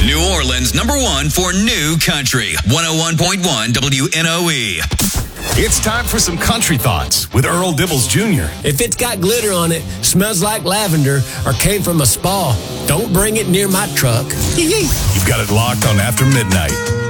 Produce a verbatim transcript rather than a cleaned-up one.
New Orleans, number one for new country. one oh one point one W N O E. It's time for some country thoughts with Earl Dibbles Junior If it's got glitter on it, smells like lavender, or came from a spa, don't bring it near my truck. You've got it locked on After Midnight.